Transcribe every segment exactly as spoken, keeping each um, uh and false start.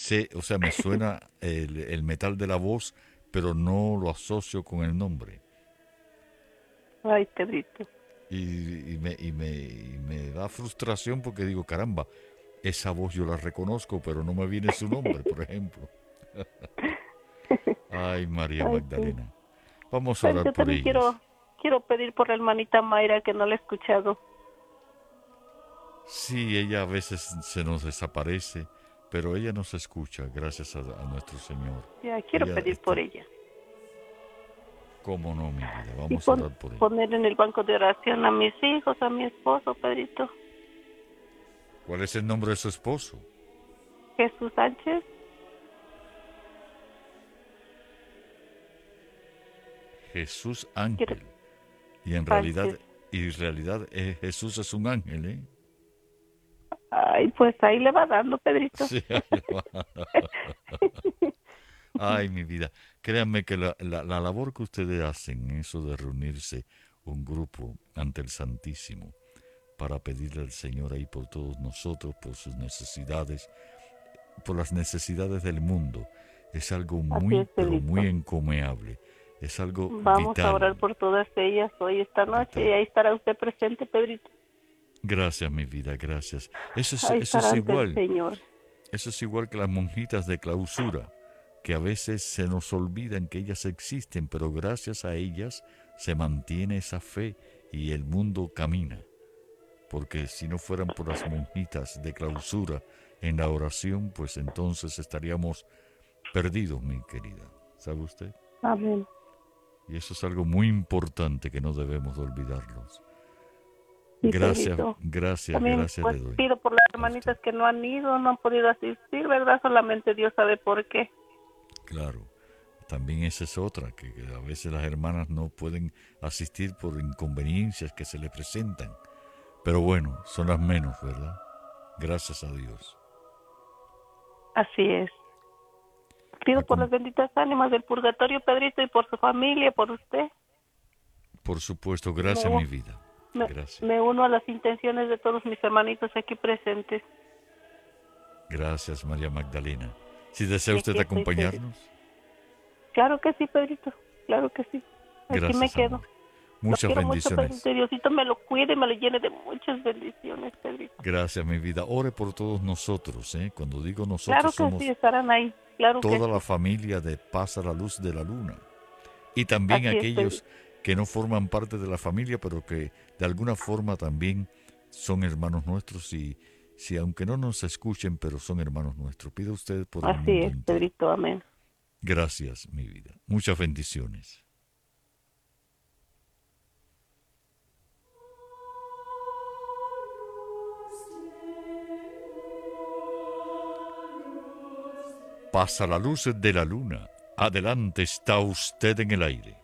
sé, o sea, me suena el, el metal de la voz, pero no lo asocio con el nombre. Ay, Pedrito. Y, y me, y, me, y me da frustración porque digo, caramba, esa voz yo la reconozco, pero no me viene su nombre, por ejemplo. Ay, María Ay, sí. Magdalena. Vamos a Pero orar yo por también ellas. quiero, quiero pedir por la hermanita Mayra que no la he escuchado. Sí, ella a veces se nos desaparece, pero ella nos escucha, gracias a, a nuestro Señor. Ya, quiero Ella pedir por está, ella. cómo no, mi vida, Y vamos a pon- orar por ella. poner en el banco de oración a mis hijos, a mi esposo, Pedrito. ¿Cuál es el nombre de su esposo? Jesús Sánchez. Jesús Quiero, Ángel. Y en realidad, Sánchez. y en realidad eh, Jesús es un ángel, ¿eh? Ay, pues ahí le va dando, Pedrito. Sí, ahí le va. Ay, mi vida. Créanme que la, la, la labor que ustedes hacen, eso de reunirse un grupo ante el Santísimo para pedirle al Señor ahí por todos nosotros, por sus necesidades, por las necesidades del mundo, es algo Así muy, es, pero muy Pedrito. encomiable. Es algo Vamos a orar vital, por todas ellas hoy, esta noche, y vital. ahí estará usted presente, Pedrito. Gracias, mi vida, gracias. Eso es, Ahí eso estará es ante el igual, Señor. eso es igual que las monjitas de clausura, que a veces se nos olvidan que ellas existen, pero gracias a ellas se mantiene esa fe y el mundo camina. Porque si no fueran por las monjitas de clausura en la oración, pues entonces estaríamos perdidos, mi querida. ¿Sabe usted? Amén. Y eso es algo muy importante que no debemos de olvidarlos. Sí, Gracias, Pedrito. gracias, También gracias pues le doy pido por las a usted. hermanitas que no han ido, no han podido asistir, ¿verdad? Solamente Dios sabe por qué. Claro, también esa es otra, que a veces las hermanas no pueden asistir por inconveniencias que se le presentan. Pero bueno, son las menos, ¿verdad? Gracias a Dios. Así es. Pido por Acom- las benditas ánimas del purgatorio, Pedrito, y por su familia, por usted. por supuesto, gracias Me, mi vida. me, Gracias. me uno a las intenciones de todos mis hermanitos aquí presentes. Gracias, María Magdalena. Si desea Y usted aquí estoy, Pedrito. acompañarnos, Claro que sí, Pedrito. Claro que sí. Aquí me gracias, quedo. amor. Lo Muchas quiero mucho, Pedrito. bendiciones. Y Diosito me lo cuide y me lo llene de muchas bendiciones, Pedrito. Gracias, mi vida. Ore por todos nosotros, ¿eh? Cuando digo nosotros, Claro que sí, somos estarán ahí. Claro que toda la sí. familia de Paz a la Luz de la Luna. Y también Así es, aquellos Pedrito. que no forman parte de la familia, pero que de alguna forma también son hermanos nuestros y si aunque no nos escuchen, pero son hermanos nuestros. Pida usted por el Así mundo es, entero. Pedrito. Amén. Gracias, mi vida. Muchas bendiciones. Pasa la luz de la luna. Adelante, está usted en el aire.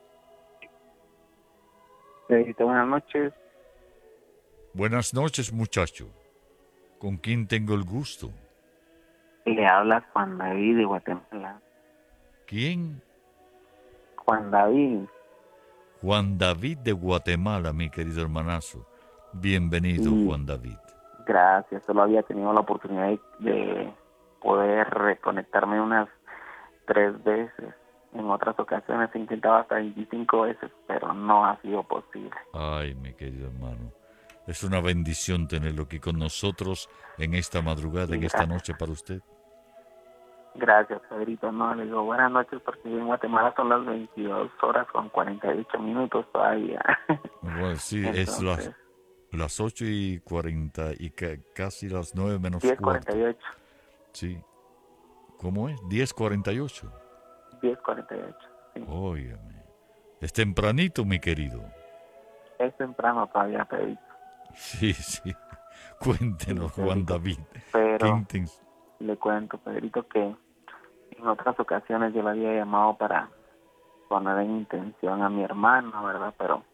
Señorita, buenas noches. Buenas noches, muchacho. ¿Con quién tengo el gusto? Le habla Juan David de Guatemala. ¿Quién? Juan David. Juan David de Guatemala, mi querido hermanazo. Bienvenido, Sí, Juan David. gracias. Solo había tenido la oportunidad de, de poder reconectarme unas tres veces. En otras ocasiones he intentado hasta veinticinco veces, pero no ha sido posible. Ay, mi querido hermano. Es una bendición tenerlo aquí con nosotros en esta madrugada, Y en esta gracias. noche para usted. Gracias, Pedrito. No, le digo buenas noches porque en Guatemala son las veintidós horas con cuarenta y ocho minutos todavía. Bueno, sí, es las, Entonces, las ocho y cuarenta y ca- casi las nueve menos diez cuarenta cuarto. y ocho. Sí. ¿Cómo es? Diez cuarenta y ocho. diez cuarenta y ocho, sí. Óigame. Es tempranito, mi querido. Es temprano todavía, Pedrito. Sí, sí. Sí, Cuéntenos, Juan Pedrito. David. Qué Pero intenso. le cuento, Pedrito, que en otras ocasiones yo le había llamado para poner en intención a mi hermano, ¿verdad? Pero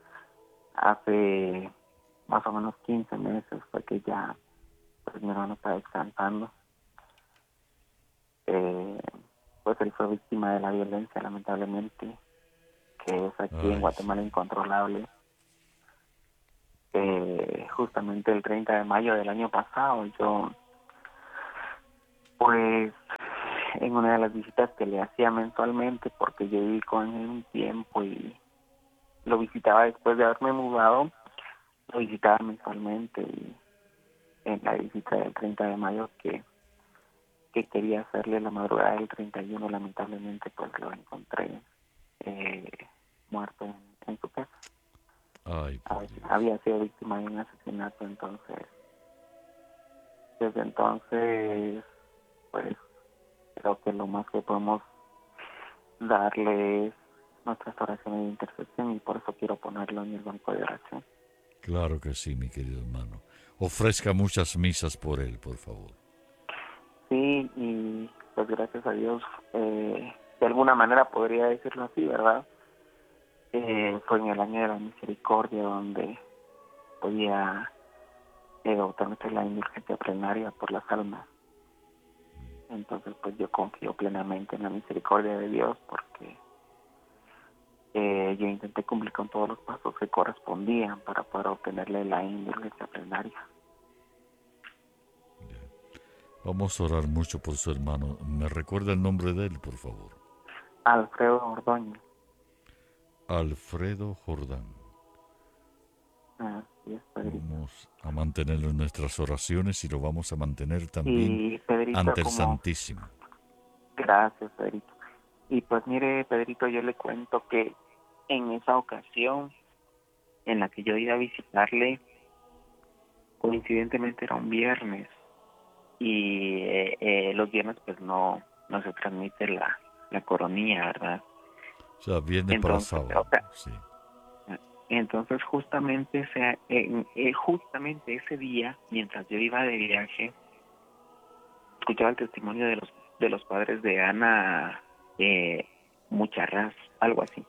hace más o menos quince meses fue que ya pues mi hermano está descansando. Eh, pues él fue víctima de la violencia, lamentablemente, que es aquí en Ay, sí. Guatemala incontrolable. Eh, justamente el treinta de mayo del año pasado yo pues en una de las visitas que le hacía mensualmente, porque yo viví con él un tiempo y lo visitaba después de haberme mudado, lo visitaba mensualmente, y en la visita del treinta de mayo que, que quería hacerle la madrugada del treinta y uno, lamentablemente pues lo encontré eh, muerto en, en su casa. Ay, por Dios. Había sido víctima de un asesinato. Entonces, desde entonces, pues creo que lo más que podemos darle es nuestras oraciones de intercesión, y por eso quiero ponerlo en el banco de oración. Claro que sí, mi querido hermano. Ofrezca muchas misas por él, por favor. Sí, y pues gracias a Dios, eh, de alguna manera podría decirlo así, ¿verdad? Eh, fue en el año de la misericordia donde podía eh, obtener la indulgencia plenaria por las almas. Entonces pues yo confío plenamente en la misericordia de Dios, porque eh, yo intenté cumplir con todos los pasos que correspondían para poder obtenerle la indulgencia plenaria. Vamos a orar mucho por su hermano. ¿Me recuerda el nombre de él, por favor? Alfredo Ordóñez. Alfredo Jordán. Así es, Pedrito. Vamos a mantenerlo en nuestras oraciones y lo vamos a mantener también Y Pedrito, ante el como... Santísimo. Gracias, Pedrito. Y pues mire, Pedrito, yo le cuento que en esa ocasión en la que yo iba a visitarle, coincidentemente era un viernes, y eh, eh, los viernes pues no, no se transmite la, la coronilla, ¿verdad? O sea, viernes Entonces, para sábado. o sea, Sí. entonces justamente, ese, eh, eh, justamente ese día, mientras yo iba de viaje, escuchaba el testimonio de los de los padres de Ana eh, Mucharraz, algo así,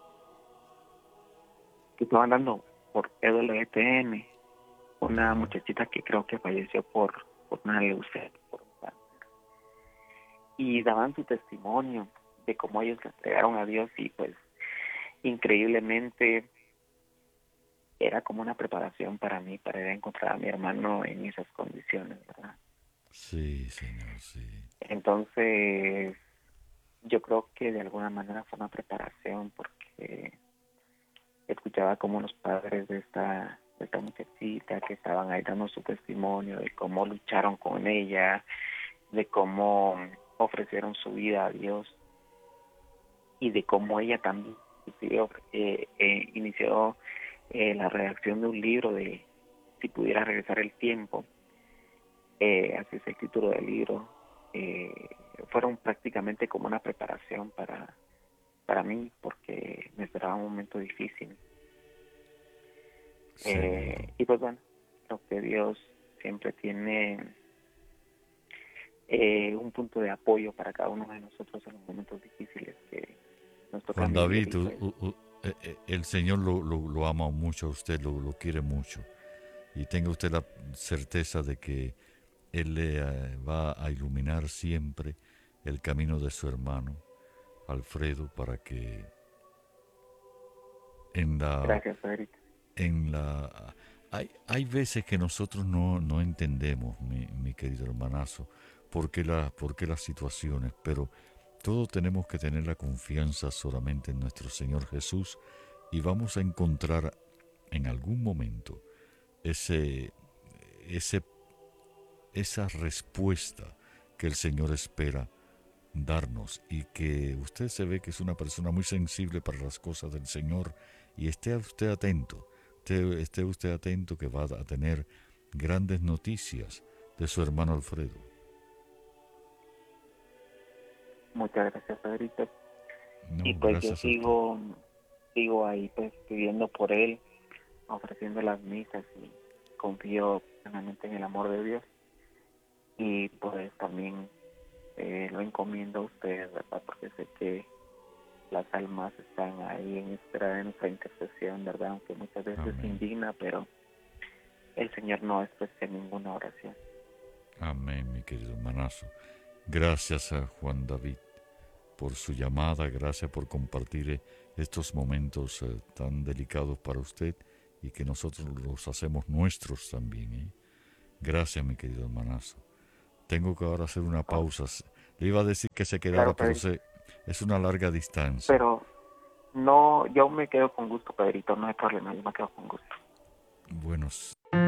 que estaban dando por E W T N, una muchachita que creo que falleció por, por una leucemia, por un cáncer. Y daban su testimonio de cómo ellos le entregaron a Dios, y pues increíblemente era como una preparación para mí, para ir a encontrar a mi hermano en esas condiciones, ¿verdad? Sí, señor, sí. Entonces, yo creo que de alguna manera fue una preparación, porque escuchaba como los padres de esta, de esta muchachita que estaban ahí dando su testimonio de cómo lucharon con ella, de cómo ofrecieron su vida a Dios, y de cómo ella también eh, eh, inició eh, la redacción de un libro de Si pudiera regresar el tiempo, eh, así es el título del libro. Eh, fueron prácticamente como una preparación para, para mí, porque me esperaba un momento difícil. Eh, y pues bueno, creo que Dios siempre tiene eh, un punto de apoyo para cada uno de nosotros en los momentos difíciles que nos tocan Juan vivir. David, u, u, u, eh, el Señor lo, lo, lo ama mucho a usted, lo, lo quiere mucho. Y tenga usted la certeza de que Él le eh, va a iluminar siempre el camino de su hermano, Alfredo, para que en la... Gracias, Pedrito. En la hay, hay veces que nosotros no, no entendemos, mi, mi querido hermanazo, por qué, la, por qué las situaciones, pero todos tenemos que tener la confianza solamente en nuestro Señor Jesús, y vamos a encontrar en algún momento ese, ese, esa respuesta que el Señor espera darnos, y que usted se ve que es una persona muy sensible para las cosas del Señor, y esté usted atento, esté, esté usted atento que va a tener grandes noticias de su hermano Alfredo. Muchas gracias, Pedrito. No, Y pues yo gracias a sigo, sigo ahí pues pidiendo por él, ofreciendo las misas, y confío plenamente en el amor de Dios. Y pues también eh, lo encomiendo a ustedes, ¿verdad? Porque sé que las almas están ahí en espera de nuestra intercesión, ¿verdad? Aunque muchas veces Amén. se indigna, pero el Señor no desprecia ninguna oración. Amén, mi querido hermanazo. Gracias a Juan David por su llamada, gracias por compartir estos momentos eh, tan delicados para usted, y que nosotros los hacemos nuestros también, ¿eh? Gracias, mi querido hermanazo. Tengo que ahora hacer una pausa. Le iba a decir que se quedara, Claro, pero Pedrito. se, es una larga distancia. Pero no, yo me quedo con gusto, Pedrito, no hay problema, yo me quedo con gusto. Bueno,